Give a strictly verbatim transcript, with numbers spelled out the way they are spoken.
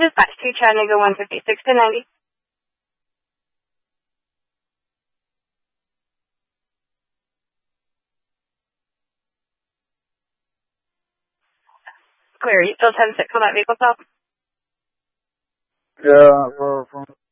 dispatch to Chattanooga one fifty-six to ninety. Clear. You still ten six on that vehicle stop? Yeah, uh, from